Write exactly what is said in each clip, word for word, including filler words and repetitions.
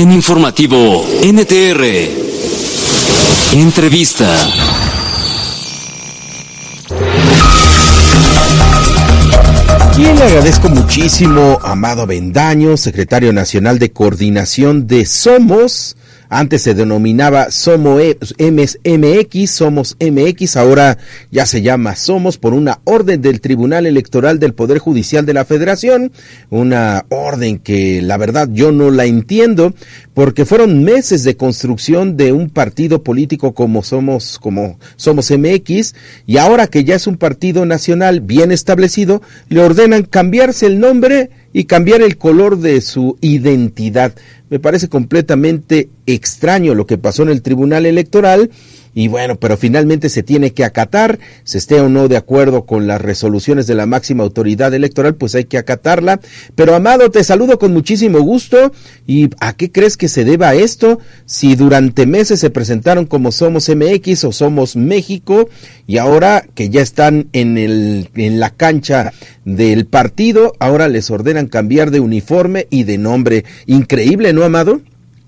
En Informativo N T R, entrevista. Y le agradezco muchísimo a Amado Avendaño, secretario nacional de coordinación de Somos. Antes se denominaba Somos M X, Somos M X, ahora ya se llama Somos por una orden del Tribunal Electoral del Poder Judicial de la Federación, una orden que la verdad yo no la entiendo, porque fueron meses de construcción de un partido político como Somos, como Somos M X, y ahora que ya es un partido nacional bien establecido, le ordenan cambiarse el nombre y cambiar el color de su identidad. Me parece completamente extraño lo que pasó en el Tribunal Electoral, y bueno, pero finalmente se tiene que acatar, se esté o no de acuerdo con las resoluciones de la máxima autoridad electoral, pues hay que acatarla. Pero Amado, te saludo con muchísimo gusto. ¿Y a qué crees que se deba esto? Si durante meses se presentaron como Somos M X o Somos México, y ahora que ya están en el en la cancha del partido, ahora les ordenan cambiar de uniforme y de nombre. Increíble, ¿no, Amado?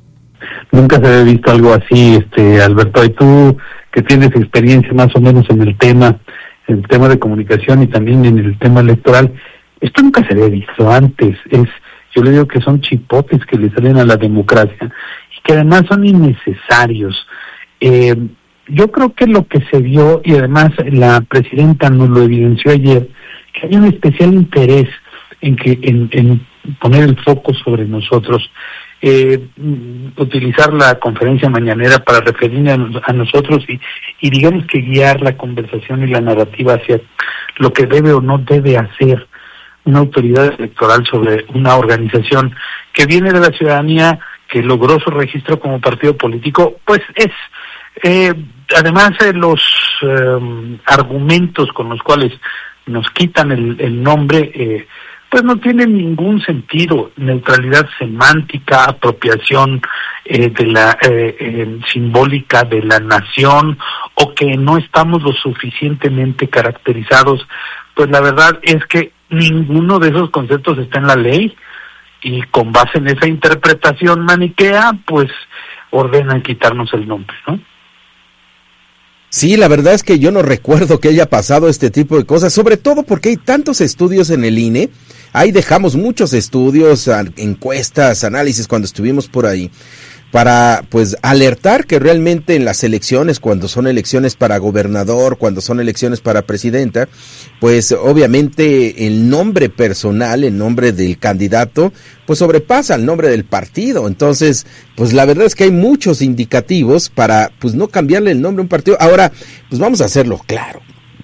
Nunca se había visto algo así, este Alberto, y tú que tienes experiencia más o menos en el tema, en el tema de comunicación y también en el tema electoral, esto nunca se había visto antes. Es, yo le digo que son chipotes que le salen a la democracia y que además son innecesarios. Eh, yo creo que lo que se vio, y además la presidenta nos lo evidenció ayer, que hay un especial interés en que en, en poner el foco sobre nosotros. Eh, utilizar la conferencia mañanera para referirnos a, a nosotros y, y digamos que guiar la conversación y la narrativa hacia lo que debe o no debe hacer una autoridad electoral sobre una organización que viene de la ciudadanía, que logró su registro como partido político. Pues es, eh, además eh, los eh, argumentos con los cuales nos quitan el, el nombre, eh, pues no tiene ningún sentido. Neutralidad semántica, apropiación eh, de la eh, eh, simbólica de la nación, o que no estamos lo suficientemente caracterizados. Pues la verdad es que ninguno de esos conceptos está en la ley, y con base en esa interpretación maniquea, pues ordenan quitarnos el nombre, ¿no? Sí, la verdad es que yo no recuerdo que haya pasado este tipo de cosas, sobre todo porque hay tantos estudios en el I N E, ahí dejamos muchos estudios, encuestas, análisis cuando estuvimos por ahí, para pues alertar que realmente en las elecciones, cuando son elecciones para gobernador, cuando son elecciones para presidenta, pues obviamente el nombre personal, el nombre del candidato, pues sobrepasa el nombre del partido. Entonces, pues la verdad es que hay muchos indicativos para pues no cambiarle el nombre a un partido. Ahora, pues vamos a hacerlo claro.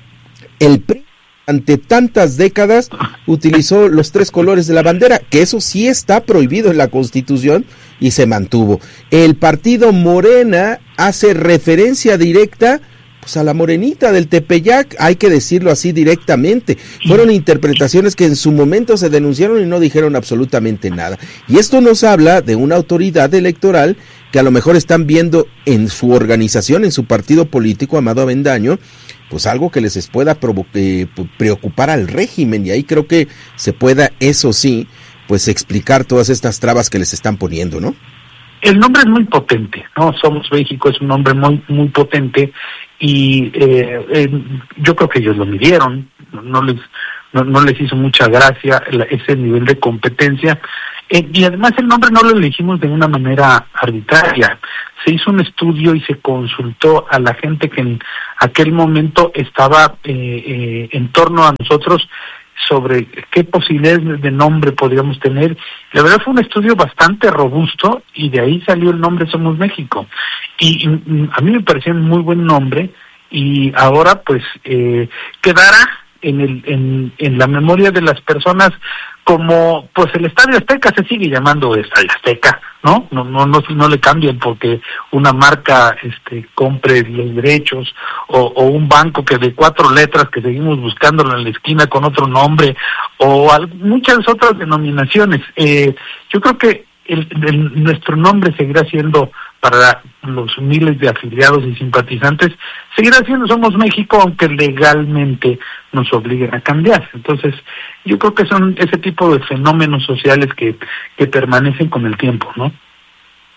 El P R I ante tantas décadas utilizó los tres colores de la bandera, que eso sí está prohibido en la Constitución y se mantuvo. El partido Morena hace referencia directa pues a la morenita del Tepeyac, hay que decirlo así directamente. Fueron interpretaciones que en su momento se denunciaron y no dijeron absolutamente nada. Y esto nos habla de una autoridad electoral que a lo mejor están viendo en su organización, en su partido político, Amado Avendaño, pues algo que les pueda provo- eh, preocupar al régimen, y ahí creo que se pueda, eso sí, pues explicar todas estas trabas que les están poniendo, ¿no? El nombre es muy potente, ¿no? Somos México es un nombre muy muy potente, y eh, eh, yo creo que ellos lo midieron, no, no les no, no les hizo mucha gracia la, ese nivel de competencia, eh, y además el nombre no lo elegimos de una manera arbitraria. Se hizo un estudio y se consultó a la gente que en aquel momento estaba eh, eh, en torno a nosotros sobre qué posibilidades de nombre podríamos tener. La verdad fue un estudio bastante robusto, y de ahí salió el nombre Somos México. Y, y a mí me pareció un muy buen nombre, y ahora pues eh, quedará en el en, en la memoria de las personas como pues el Estadio Azteca se sigue llamando Estadio Azteca, ¿no? No no no no le cambian porque una marca este compre los derechos, o, o un banco que de cuatro letras que seguimos buscándolo en la esquina con otro nombre, o al, muchas otras denominaciones. Eh, yo creo que el, el, nuestro nombre seguirá siendo, para los miles de afiliados y simpatizantes, seguirá siendo Somos México, aunque legalmente nos obliguen a cambiar. Entonces, yo creo que son ese tipo de fenómenos sociales que, que permanecen con el tiempo, ¿no?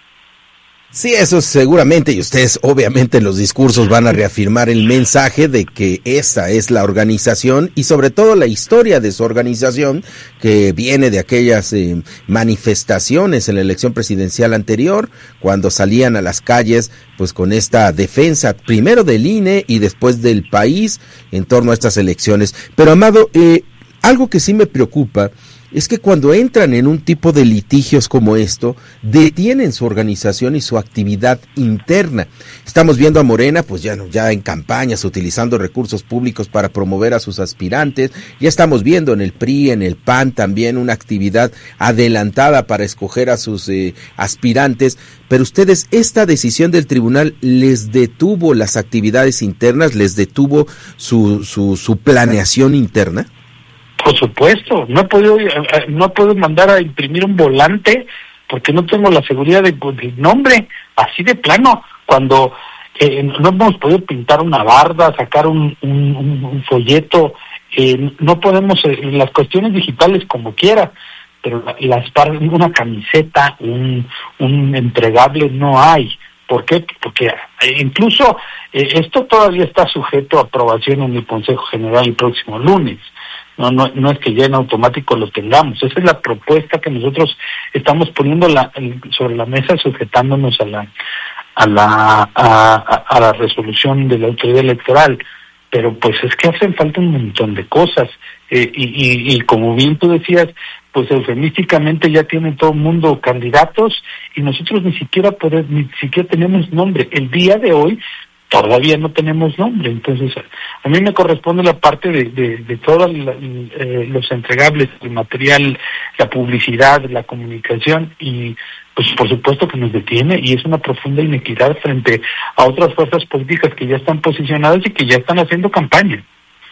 Sí, eso seguramente, y ustedes obviamente en los discursos van a reafirmar el mensaje de que esa es la organización y sobre todo la historia de su organización que viene de aquellas eh, manifestaciones en la elección presidencial anterior, cuando salían a las calles pues con esta defensa primero del I N E y después del país en torno a estas elecciones. Pero Amado, eh, algo que sí me preocupa es que cuando entran en un tipo de litigios como esto, detienen su organización y su actividad interna. Estamos viendo a Morena, pues ya, ya en campañas, utilizando recursos públicos para promover a sus aspirantes. Ya estamos viendo en el P R I, en el P A N también una actividad adelantada para escoger a sus eh, aspirantes. Pero ustedes, ¿esta decisión del tribunal les detuvo las actividades internas, les detuvo su, su, su planeación interna? Por supuesto, no he podido no he podido mandar a imprimir un volante porque no tengo la seguridad de, del nombre, así de plano. Cuando eh, no hemos podido pintar una barda, sacar un, un, un folleto, eh, no podemos, eh, las cuestiones digitales como quiera, pero las una camiseta, un, un entregable no hay. ¿Por qué? Porque incluso eh, esto todavía está sujeto a aprobación en el Consejo General el próximo lunes. No, no, no es que ya en automático lo tengamos. Esa es la propuesta que nosotros estamos poniendo la, sobre la mesa, sujetándonos a la a la a, a la resolución de la autoridad electoral. Pero pues es que hacen falta un montón de cosas. Eh, y, y, y como bien tú decías, pues eufemísticamente ya tiene todo el mundo candidatos y nosotros ni siquiera poder, ni siquiera tenemos nombre. El día de hoy todavía no tenemos nombre, entonces a mí me corresponde la parte de, de, de todos eh, los entregables, el material, la publicidad, la comunicación, y pues por supuesto que nos detiene, y es una profunda inequidad frente a otras fuerzas políticas que ya están posicionadas y que ya están haciendo campaña.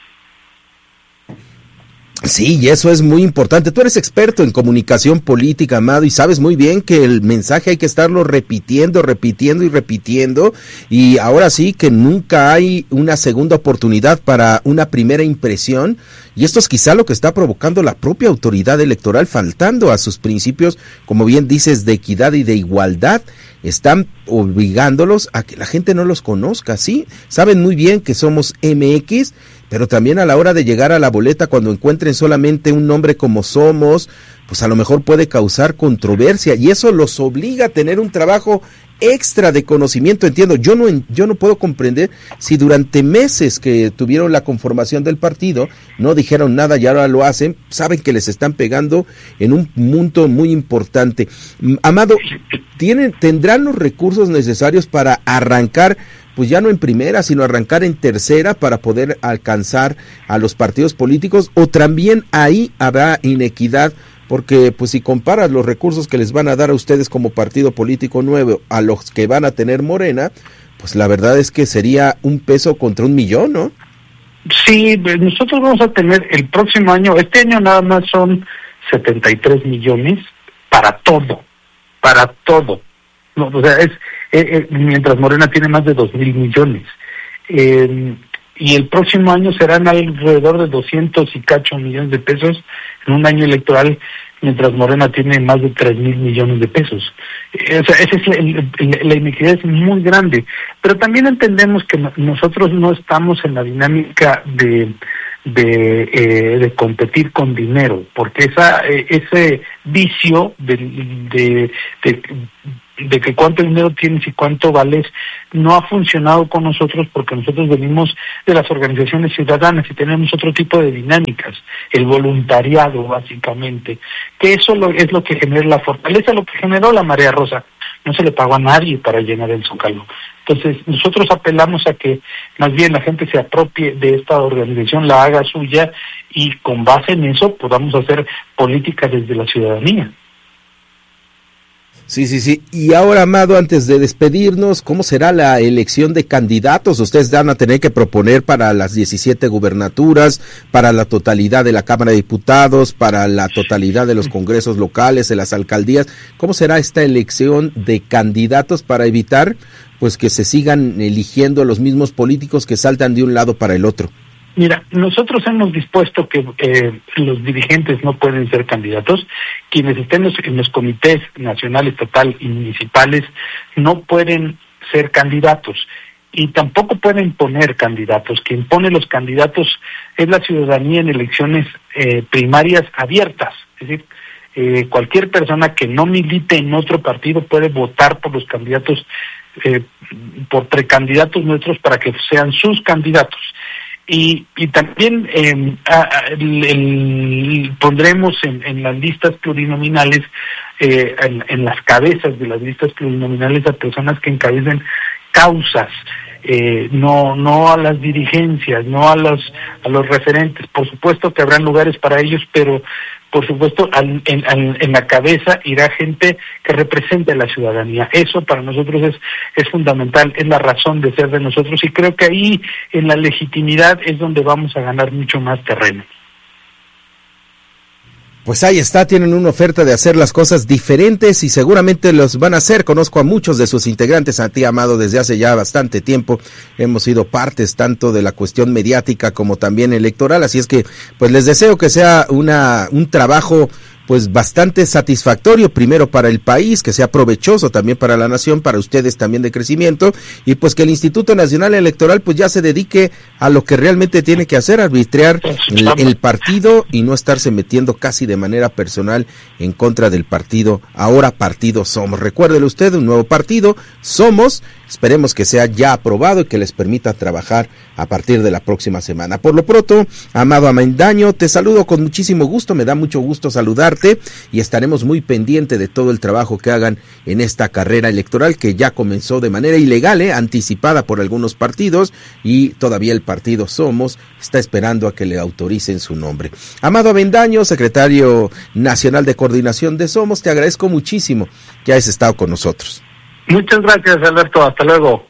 Sí, y eso es muy importante. Tú eres experto en comunicación política, Amado, y sabes muy bien que el mensaje hay que estarlo repitiendo, repitiendo y repitiendo, y ahora sí que nunca hay una segunda oportunidad para una primera impresión, y esto es quizá lo que está provocando la propia autoridad electoral, faltando a sus principios, como bien dices, de equidad y de igualdad. Están obligándolos a que la gente no los conozca, ¿sí? Saben muy bien que somos M X, pero también a la hora de llegar a la boleta, cuando encuentren solamente un nombre como Somos, pues a lo mejor puede causar controversia, y eso los obliga a tener un trabajo extra de conocimiento. Entiendo, yo no yo no puedo comprender si durante meses que tuvieron la conformación del partido no dijeron nada y ahora lo hacen. Saben que les están pegando en un punto muy importante. Amado, ¿tienen, tendrán los recursos necesarios para arrancar, pues ya no en primera, sino arrancar en tercera para poder alcanzar a los partidos políticos, o también ahí habrá inequidad? Porque pues si comparas los recursos que les van a dar a ustedes como partido político nuevo a los que van a tener Morena, pues la verdad es que sería un peso contra un millón, ¿no? Sí, nosotros vamos a tener el próximo año, este año nada más son setenta y tres millones para todo, para todo. No, o sea, es eh, eh, mientras Morena tiene más de dos mil millones. Eh, y el próximo año serán alrededor de doscientos y cacho millones de pesos en un año electoral, mientras Morena tiene más de tres mil millones de pesos. Eh, o sea, esa es la, la, la inequidad es muy grande, pero también entendemos que no, nosotros no estamos en la dinámica de de eh, de competir con dinero, porque esa eh, ese vicio de, de, de de que cuánto dinero tienes y cuánto vales no ha funcionado con nosotros, porque nosotros venimos de las organizaciones ciudadanas y tenemos otro tipo de dinámicas, el voluntariado básicamente, que eso lo, es lo que genera la fortaleza, lo que generó la Marea Rosa. No se le pagó a nadie para llenar el Zócalo. Entonces nosotros apelamos a que más bien la gente se apropie de esta organización, la haga suya, y con base en eso podamos hacer política desde la ciudadanía. Sí, sí, sí. Y ahora, Amado, antes de despedirnos, ¿cómo será la elección de candidatos? Ustedes van a tener que proponer para las diecisiete gubernaturas, para la totalidad de la Cámara de Diputados, para la totalidad de los congresos locales, de las alcaldías. ¿Cómo será esta elección de candidatos para evitar pues que se sigan eligiendo a los mismos políticos que saltan de un lado para el otro? Mira, nosotros hemos dispuesto que eh, los dirigentes no pueden ser candidatos, quienes estén en los, en los comités nacional, estatal y municipales no pueden ser candidatos y tampoco pueden poner candidatos. Quien pone los candidatos es la ciudadanía en elecciones eh, primarias abiertas, es decir, eh, cualquier persona que no milite en otro partido puede votar por los candidatos, eh, por precandidatos nuestros para que sean sus candidatos. Y, y también eh, a, el, el, pondremos en, en las listas plurinominales, eh, en, en las cabezas de las listas plurinominales a personas que encabecen causas, eh, no no a las dirigencias, no a los a los referentes. Por supuesto que habrán lugares para ellos, pero por supuesto al, en, al, en la cabeza irá gente que represente a la ciudadanía. Eso para nosotros es es fundamental, es la razón de ser de nosotros, y creo que ahí en la legitimidad es donde vamos a ganar mucho más terreno. Pues ahí está, tienen una oferta de hacer las cosas diferentes y seguramente los van a hacer. Conozco a muchos de sus integrantes, a ti, Amado, desde hace ya bastante tiempo. Hemos sido partes tanto de la cuestión mediática como también electoral, así es que pues les deseo que sea una un trabajo pues bastante satisfactorio, primero para el país, que sea provechoso también para la nación, para ustedes también de crecimiento, y pues que el Instituto Nacional Electoral pues ya se dedique a lo que realmente tiene que hacer, arbitrar el, el partido y no estarse metiendo casi de manera personal en contra del partido, ahora Partido Somos. Recuérdele usted, un nuevo partido, Somos, esperemos que sea ya aprobado y que les permita trabajar a partir de la próxima semana. Por lo pronto, Amado Avendaño, te saludo con muchísimo gusto, me da mucho gusto saludarte y estaremos muy pendientes de todo el trabajo que hagan en esta carrera electoral que ya comenzó de manera ilegal, eh, anticipada por algunos partidos, y todavía el partido Somos está esperando a que le autoricen su nombre. Amado Avendaño, secretario nacional de coordinación de Somos, te agradezco muchísimo que hayas estado con nosotros. Muchas gracias, Alberto, hasta luego.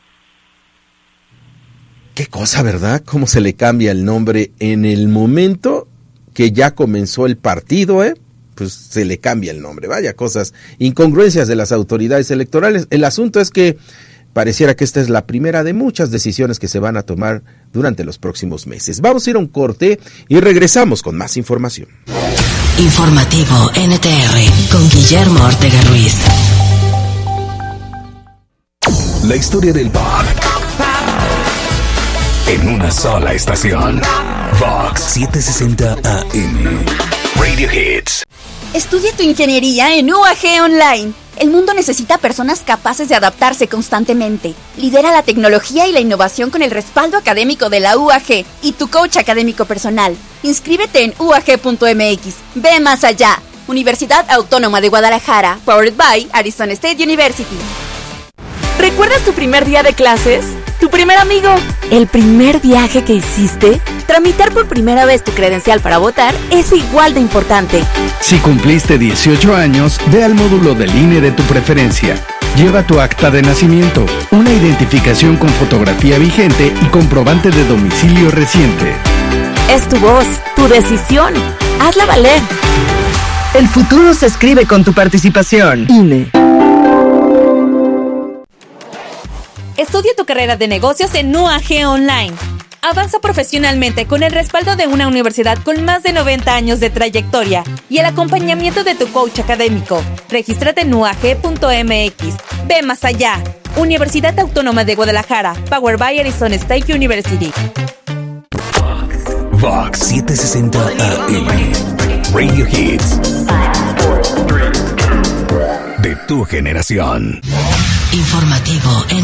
Qué cosa, ¿verdad? Cómo se le cambia el nombre en el momento que ya comenzó el partido, ¿eh? Pues se le cambia el nombre. Vaya cosas, incongruencias de las autoridades electorales. El asunto es que pareciera que esta es la primera de muchas decisiones que se van a tomar durante los próximos meses. Vamos a ir a un corte y regresamos con más información. Informativo N T R con Guillermo Ortega Ruiz. La historia del pop en una sola estación. Vox setecientos sesenta A M. Radio Hits. Estudia tu ingeniería en U A G Online. El mundo necesita personas capaces de adaptarse constantemente. Lidera la tecnología y la innovación con el respaldo académico de la U A G y tu coach académico personal. Inscríbete en U A G punto M X. Ve más allá. Universidad Autónoma de Guadalajara. Powered by Arizona State University. ¿Recuerdas tu primer día de clases? ¿Tu primer amigo? ¿El primer viaje que hiciste? Tramitar por primera vez tu credencial para votar es igual de importante. Si cumpliste dieciocho años, ve al módulo del I N E de tu preferencia. Lleva tu acta de nacimiento, una identificación con fotografía vigente y comprobante de domicilio reciente. Es tu voz, tu decisión. Hazla valer. El futuro se escribe con tu participación. I N E. Estudia tu carrera de negocios en U A G Online. Avanza profesionalmente con el respaldo de una universidad con más de noventa años de trayectoria y el acompañamiento de tu coach académico. Regístrate en U A G punto M X. Ve más allá. Universidad Autónoma de Guadalajara. Powered by Arizona State University. Vox setecientos sesenta A M. Radio Hits. De tu generación. Informativo